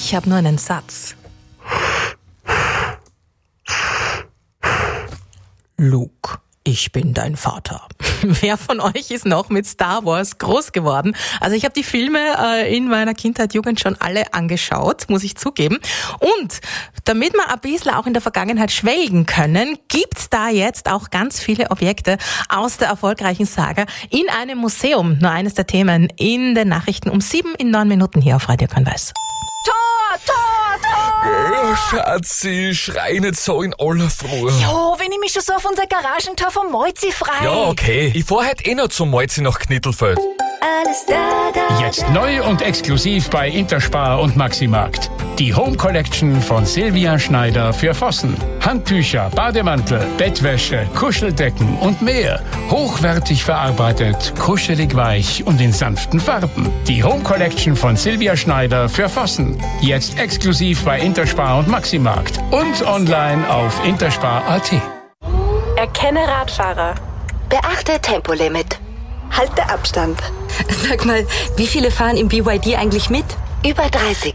Ich habe nur einen Satz. Luke, ich bin dein Vater. Wer von euch ist noch mit Star Wars groß geworden? Also ich habe die Filme in meiner Kindheit, Jugend schon alle angeschaut, muss ich zugeben. Und damit wir ein bisschen auch in der Vergangenheit schwelgen können, gibt's da jetzt auch ganz viele Objekte aus der erfolgreichen Saga in einem Museum. Nur eines der Themen in den Nachrichten um 7 in 9 Minuten hier auf Radio Grün-Weiß. Tor, Tor, Tor! Schatzi, schrei nicht so in aller Früh. Jo, wenn ich mich schon so auf unser Garagentor vom Molzi frei. Ja, okay. Ich fahr heute noch zum Molzi nach Knittelfeld. Alles da. Jetzt neu und exklusiv bei Interspar und Maximarkt. Die Home Collection von Silvia Schneider für Vossen. Handtücher, Bademantel, Bettwäsche, Kuscheldecken und mehr. Hochwertig verarbeitet, kuschelig weich und in sanften Farben. Die Home Collection von Silvia Schneider für Vossen. Jetzt exklusiv bei Interspar und Maximarkt. Und online auf interspar.at. Erkenne Radfahrer. Beachte Tempolimit. Halte Abstand. Sag mal, wie viele fahren im BYD eigentlich mit? Über 30.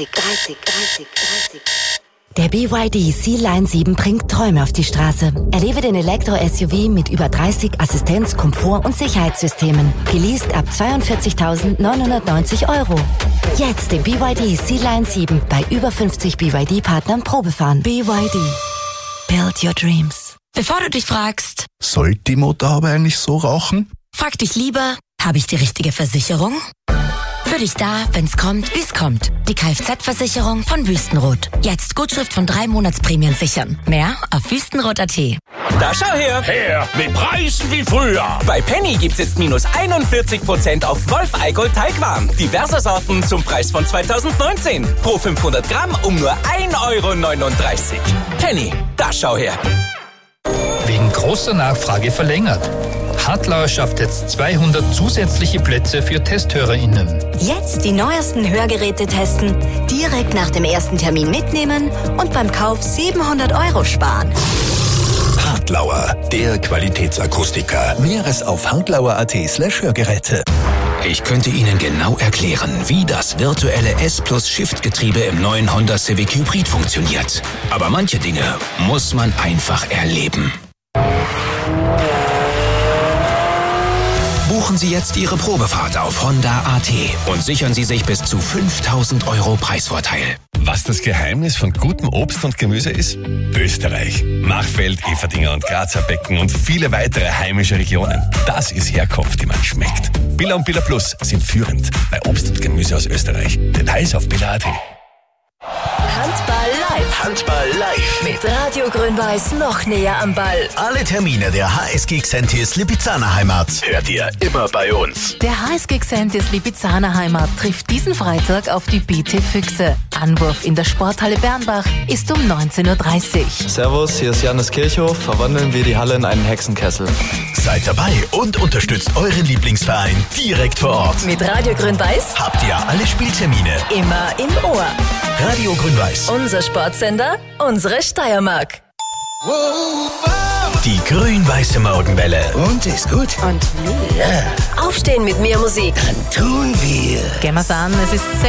Der BYD Sea-Line 7 bringt Träume auf die Straße. Erlebe den Elektro-SUV mit über 30 Assistenz-, Komfort- und Sicherheitssystemen. Geleast ab 42.990 €. Jetzt den BYD Sea-Line 7 bei über 50 BYD-Partnern Probefahren. BYD. Build your dreams. Bevor du dich fragst, sollte die Motorhaube eigentlich so rauchen? frag dich lieber, habe ich die richtige Versicherung? Für dich da, wenn's kommt, wie's kommt. Die Kfz-Versicherung von Wüstenrot. Jetzt Gutschrift von 3 Monatsprämien sichern. Mehr auf wüstenrot.at. Da schau her! Her, mit Preisen wie früher. Bei Penny gibt's jetzt minus 41% auf Wolf Eigold Teigwaren. Diverse Sorten zum Preis von 2019. Pro 500 Gramm um nur 1,39 €. Penny, da schau her! Wegen großer Nachfrage verlängert. Hartlauer schafft jetzt 200 zusätzliche Plätze für TesthörerInnen. Jetzt die neuesten Hörgeräte testen, direkt nach dem ersten Termin mitnehmen und beim Kauf 700 € sparen. Hartlauer, der Qualitätsakustiker. Mehres auf hartlauer.at/Hörgeräte. Ich könnte Ihnen genau erklären, wie das virtuelle S+-Shift-Getriebe im neuen Honda Civic Hybrid funktioniert. Aber manche Dinge muss man einfach erleben. Buchen Sie jetzt Ihre Probefahrt auf Honda.at und sichern Sie sich bis zu 5.000 € Preisvorteil. Was das Geheimnis von gutem Obst und Gemüse ist? Österreich. Machfeld, Everdinger und Grazer Becken und viele weitere heimische Regionen. Das ist Herkunft, die man schmeckt. Billa und Billa Plus sind führend bei Obst und Gemüse aus Österreich. Details auf billa.at. Handball live. Handball live. Mit Radio Grün-Weiß noch näher am Ball. Alle Termine der HSG Xentis Lipizzaner Heimat hört ihr immer bei uns. Der HSG Xentis Lipizzaner Heimat trifft diesen Freitag auf die BT Füchse. Anwurf in der Sporthalle Bernbach ist um 19:30 Uhr. Servus, hier ist Janis Kirchhoff. Verwandeln wir die Halle in einen Hexenkessel. Seid dabei und unterstützt euren Lieblingsverein direkt vor Ort. Mit Radio Grün-Weiß habt ihr alle Spieltermine immer im Ohr. Radio Grün-Weiß. Unser Sportsender, unsere Steiermark. Die grün-weiße Morgenwelle. Und ist gut. Und wir. Aufstehen mit mehr Musik. Dann tun wir. Gehen wir's an, es ist